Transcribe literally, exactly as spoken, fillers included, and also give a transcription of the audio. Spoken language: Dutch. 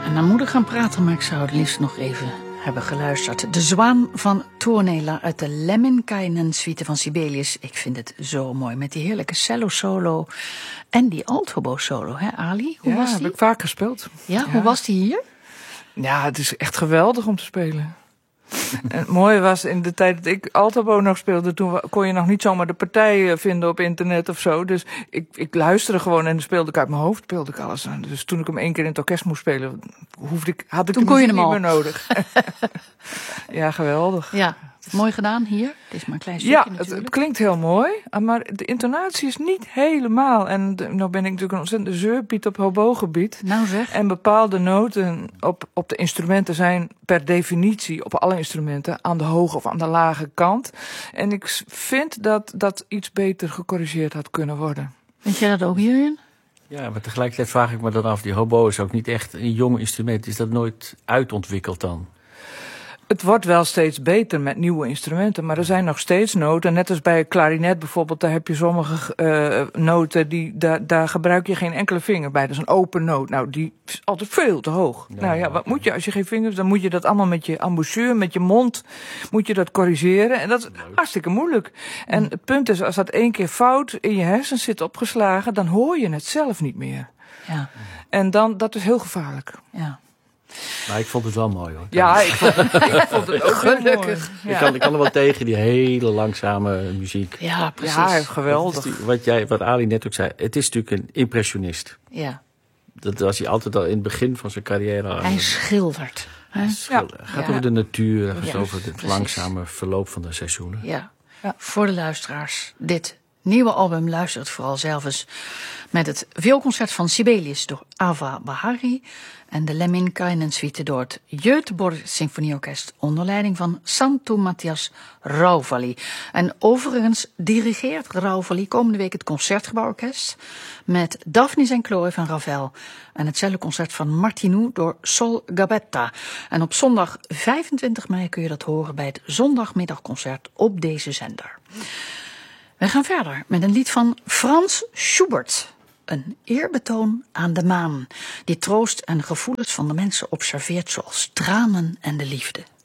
Naar moeder gaan praten, maar ik zou het liefst nog even hebben geluisterd. De Zwaan van Tuonela uit de Lemminkainen suite van Sibelius. Ik vind het zo mooi, met die heerlijke cello-solo en die altobo-solo, hè Ali? Hoe ja, was die? heb ik vaak gespeeld. Ja, ja, hoe was die hier? Ja, het is echt geweldig om te spelen. En het mooie was, in de tijd dat ik altobo nog speelde, toen kon je nog niet zomaar de partijen vinden op internet of zo. Dus ik, ik luisterde gewoon en speelde ik uit mijn hoofd, speelde ik alles aan. Dus toen ik hem één keer in het orkest moest spelen, hoefde ik, had ik toen de kon je muziek hem niet al. meer nodig. Ja, maar de intonatie is niet helemaal. En de, nou ben ik natuurlijk een ontzettende zeurpiet op hobogebied. Nou zeg. En bepaalde noten op, op de instrumenten zijn per definitie, op alle instrumenten, aan de hoge of aan de lage kant. En ik vind dat dat iets beter gecorrigeerd had kunnen worden. Vind jij dat ook hierin? Ja, maar tegelijkertijd vraag ik me dan af, die hobo is ook niet echt een jong instrument. Is dat nooit uitontwikkeld dan? Het wordt wel steeds beter met nieuwe instrumenten, maar er zijn nog steeds noten. Net als bij klarinet bijvoorbeeld, daar heb je sommige uh, noten, die, daar, daar gebruik je geen enkele vinger bij. Dat is een open noot. Nou, die is altijd veel te hoog. Ja, nou ja, wat moet je als je geen vingers, dan moet je dat allemaal met je embouchure, met je mond, moet je dat corrigeren. En dat is Leuk. hartstikke moeilijk. En het punt is, als dat één keer fout in je hersens zit opgeslagen, dan hoor je het zelf niet meer. Ja. En dan, dat is heel gevaarlijk. Ja. Maar ik vond het wel mooi hoor. Ja, ik vond, ik vond het ook gelukkig. Ja. Ik, kan, ik kan er wel tegen, die hele langzame muziek. Ja, precies. Ja, geweldig. Die, wat, jij, wat Ali net ook zei, het is natuurlijk een impressionist. Ja. Dat was hij altijd al in het begin van zijn carrière. Hij schildert. Hij schildert. Het gaat ja. over de natuur, het gaat ja, over het precies. langzame verloop van de seizoenen. Ja. Ja, voor de luisteraars. Dit nieuwe album, luister het vooral zelf eens, met het vioolconcert van Sibelius door Ava Bahari en de Lemminkainen suite door het Göteborg Symfonieorkest onder leiding van Santtu Matthias Rauvali. En overigens dirigeert Rauvali komende week het Concertgebouworkest met Daphnis en Chloe van Ravel en het celloconcert van Martinou door Sol Gabetta. En op zondag vijfentwintig mei kun je dat horen bij het zondagmiddagconcert op deze zender. We gaan verder met een lied van Franz Schubert. Een eerbetoon aan de maan, die troost en gevoelens van de mensen observeert zoals tranen en de liefde.